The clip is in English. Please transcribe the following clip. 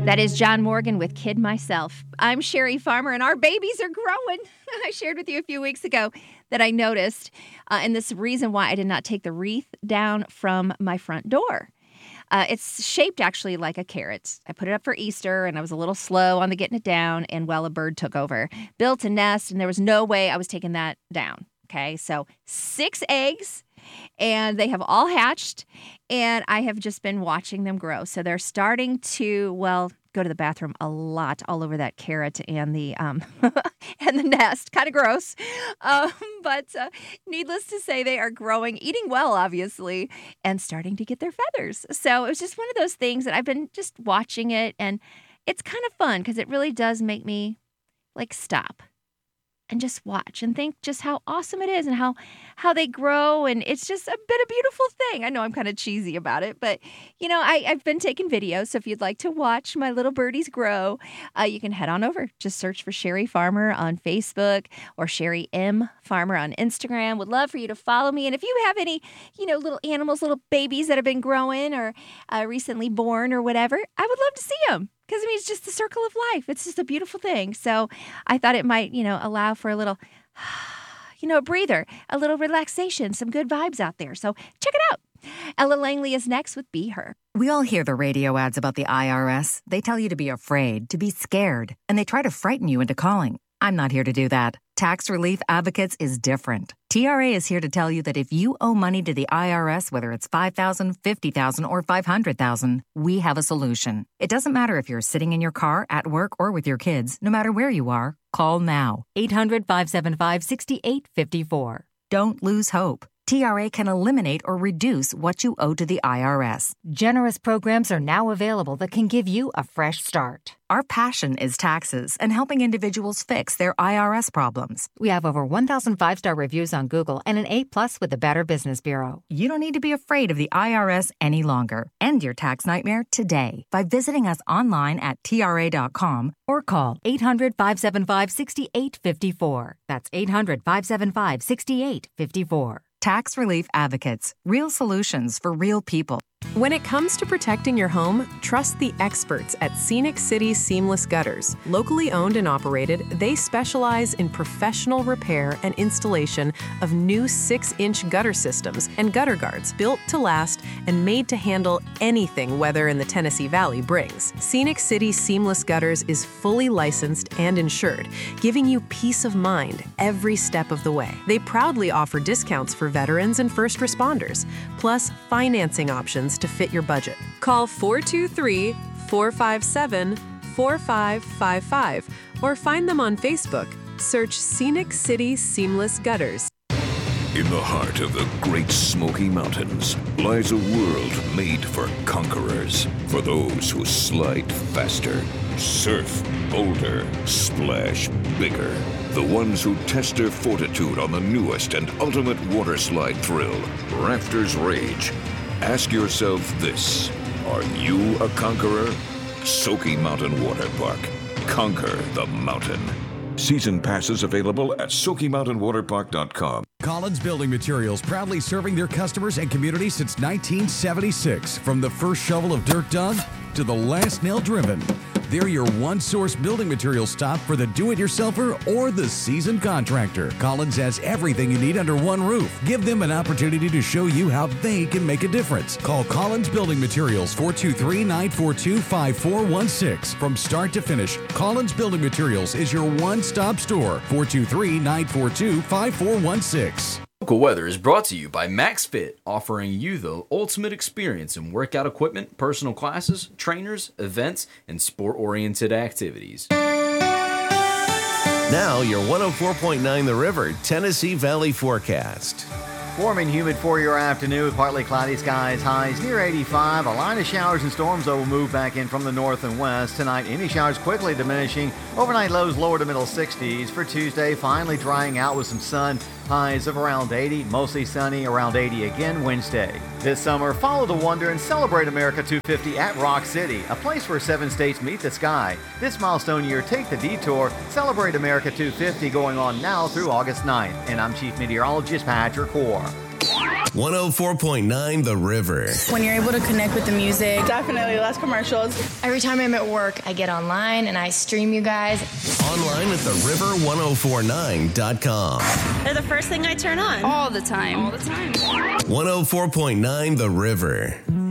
That is John Morgan with Kid Myself. I'm Sherry Farmer, and our babies are growing. I shared with you a few weeks ago that I noticed, and this reason why I did not take the wreath down from my front door. It's shaped actually like a carrot. I put it up for Easter, and I was a little slow on the getting it down, and well, a bird took over, built a nest, and there was no way I was taking that down. Okay, so 6 eggs, and they have all hatched, and I have just been watching them grow. So they're starting to, go to the bathroom a lot all over that carrot and the and the nest. Kind of gross. But needless to say, they are growing, eating well, obviously, and starting to get their feathers. So it was just one of those things that I've been just watching it, and it's kind of fun because it really does make me stop and just watch and think just how awesome it is and how they grow. And it's just a beautiful thing. I know I'm kind of cheesy about it, but, I've been taking videos. So if you'd like to watch my little birdies grow, you can head on over. Just search for Sherry Farmer on Facebook or Sherry M. Farmer on Instagram. Would love for you to follow me. And if you have any, little animals, little babies that have been growing or recently born or whatever, I would love to see them. Because, it's just the circle of life. It's just a beautiful thing. So I thought it might, allow for a little, a breather, a little relaxation, some good vibes out there. So check it out. Ella Langley is next with Be Her. We all hear the radio ads about the IRS. They tell you to be afraid, to be scared, and they try to frighten you into calling. I'm not here to do that. Tax Relief Advocates is different. TRA is here to tell you that if you owe money to the IRS, whether it's $5,000, $50,000, or $500,000, we have a solution. It doesn't matter if you're sitting in your car, at work, or with your kids. No matter where you are, call now. 800-575-6854. Don't lose hope. TRA can eliminate or reduce what you owe to the IRS. Generous programs are now available that can give you a fresh start. Our passion is taxes and helping individuals fix their IRS problems. We have over 1,000 5-star reviews on Google and an A+ with the Better Business Bureau. You don't need to be afraid of the IRS any longer. End your tax nightmare today by visiting us online at TRA.com or call 800-575-6854. That's 800-575-6854. Tax Relief Advocates. Real solutions for real people. When it comes to protecting your home, trust the experts at Scenic City Seamless Gutters. Locally owned and operated, they specialize in professional repair and installation of new 6-inch gutter systems and gutter guards built to last and made to handle anything weather in the Tennessee Valley brings. Scenic City Seamless Gutters is fully licensed and insured, giving you peace of mind every step of the way. They proudly offer discounts for veterans and first responders, plus financing options to fit your budget. Call 423-457-4555 or find them on Facebook. Search Scenic City Seamless Gutters. In the heart of the Great Smoky Mountains lies a world made for conquerors, for those who slide faster, surf bolder, splash bigger. The ones who test their fortitude on the newest and ultimate water slide thrill, Rafters Rage. Ask yourself this: are you a conqueror? Soaky Mountain Water Park. Conquer the mountain. Season passes available at SoakyMountainWaterPark.com. Collins Building Materials, proudly serving their customers and community since 1976. From the first shovel of dirt dug to the last nail driven, they're your one-source building materials stop for the do-it-yourselfer or the seasoned contractor. Collins has everything you need under one roof. Give them an opportunity to show you how they can make a difference. Call Collins Building Materials, 423-942-5416. From start to finish, Collins Building Materials is your one-stop store, 423-942-5416. Local weather is brought to you by MaxFit, offering you the ultimate experience in workout equipment, personal classes, trainers, events, and sport-oriented activities. Now your 104.9 The River Tennessee Valley forecast. Warm and humid for your afternoon with partly cloudy skies, highs near 85. A line of showers and storms will move back in from the north and west. Tonight, any showers quickly diminishing. Overnight lows lower to middle 60s. For Tuesday, finally drying out with some sun. Highs of around 80, mostly sunny, around 80 again Wednesday. This summer, follow the wonder and celebrate America 250 at Rock City, a place where 7 states meet the sky. This milestone year, take the detour. Celebrate America 250 going on now through August 9th. And I'm Chief Meteorologist Patrick Hoare. 104.9 The River. When you're able to connect with the music. Definitely less commercials. Every time I'm at work, I get online and I stream you guys. Online at theriver1049.com. They're the first thing I turn on. All the time. 104.9 The River.